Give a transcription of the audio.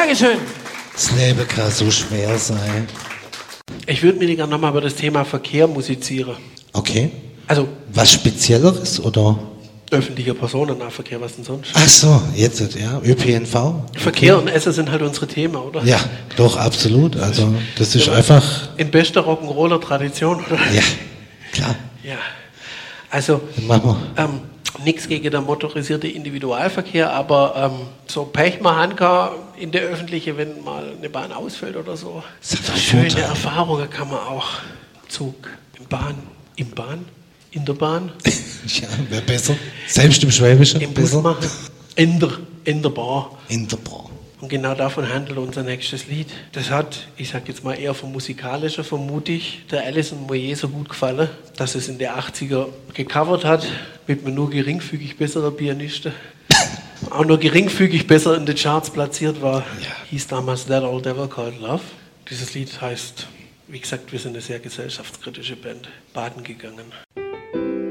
Dankeschön. Das Leben kann so schwer sein. Ich würde mit dir gerne nochmal über das Thema Verkehr musizieren. Okay. Also Was Spezielleres oder? öffentlicher Personennahverkehr, was denn sonst? Ach so, jetzt, ja, ÖPNV. Okay. Verkehr und Essen sind halt unsere Themen, oder? Ja, doch, absolut. Also, das ist einfach. In bester Rock'n'Roller-Tradition, oder? Ja, klar. Ja. Also, Dann machen wir. nichts gegen den motorisierten Individualverkehr, aber so Pech mal Hanka in der öffentliche, wenn mal eine Bahn ausfällt oder so. Das hat So einen schöne Vorteil. Erfahrungen kann man auch im Zug, in der Bahn, Ja, wäre besser. Selbst im Schwäbischen. im Bus besser. machen, in der Bar. In der Bar. Und genau davon handelt unser nächstes Lied. Das hat, ich sag jetzt mal eher vom Musikalischen, vermute ich, der Alison Moyet so gut gefallen, dass es in der 80er gecovert hat, mit einem nur geringfügig besseren Pianisten. Auch nur geringfügig besser in den Charts platziert war, hieß damals That Old Devil Called Love. Dieses Lied heißt, wie gesagt, wir sind eine sehr gesellschaftskritische Band, baden gegangen.